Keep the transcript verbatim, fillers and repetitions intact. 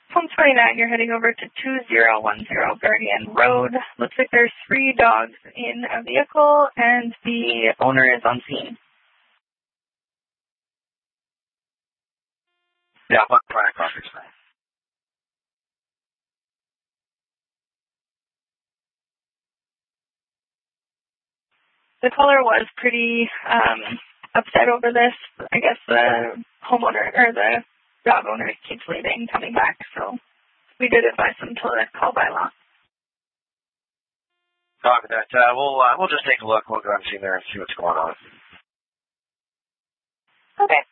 Home twenty-nine, you're heading over to two zero one zero Guardian Road. Looks like there's three dogs in a vehicle, and the owner is on scene. Yeah, what product offers that? The caller was pretty um, upset over this. I guess the homeowner, or the dog owner keeps leaving, coming back, so we did advise them to call by law. Copy that. Uh, we'll, uh, we'll just take a look. We'll go and see there and see what's going on. Okay.